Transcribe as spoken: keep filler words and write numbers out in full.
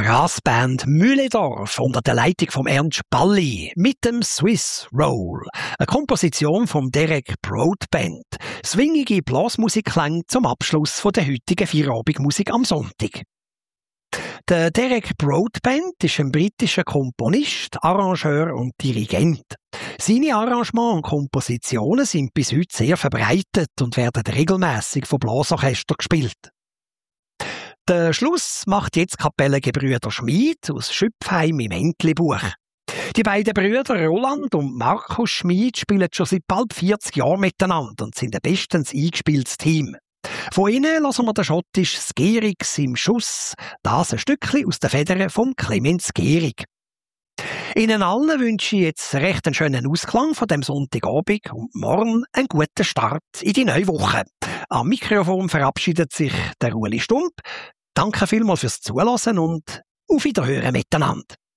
Brassband Mühledorf unter der Leitung von Ernst Spalli mit dem Swiss Roll, eine Komposition vom Derek Broadbent. Swingige Blasmusikklänge zum Abschluss von der heutigen Feierabendmusik am Sonntag. Der Derek Broadbent ist ein britischer Komponist, Arrangeur und Dirigent. Seine Arrangements und Kompositionen sind bis heute sehr verbreitet und werden regelmäßig von Blasorchestern gespielt. Den Schluss macht jetzt Kapellengebrüder Schmid aus Schüpfheim im Entlebuch. Die beiden Brüder Roland und Markus Schmid spielen schon seit bald vierzig Jahren miteinander und sind ein bestens eingespieltes Team. Von ihnen lassen wir den Schottisch Skerix im Schuss, das ein Stückchen aus den Federn von Clemens Skerig. Ihnen allen wünsche ich jetzt recht einen schönen Ausklang von dem Sonntagabend und morgen einen guten Start in die neue Woche. Am Mikrofon verabschiedet sich der Ueli Stump. Danke vielmals fürs Zuhören und auf Wiederhören miteinander.